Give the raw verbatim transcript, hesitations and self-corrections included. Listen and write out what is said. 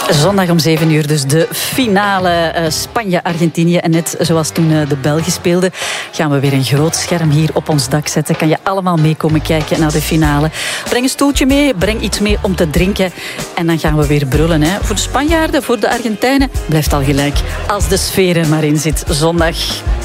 Zondag om zeven uur dus de finale uh, Spanje-Argentinië. En net zoals toen uh, de Belgen speelden, gaan we weer een groot scherm hier op ons dak zetten. Kan je allemaal meekomen kijken naar de finale. Breng een stoeltje mee, breng iets mee om te drinken. En dan gaan we weer brullen. Hè. Voor de Spanjaarden, voor de Argentijnen, blijft al gelijk. Als de sfeer er maar in zit, zondag.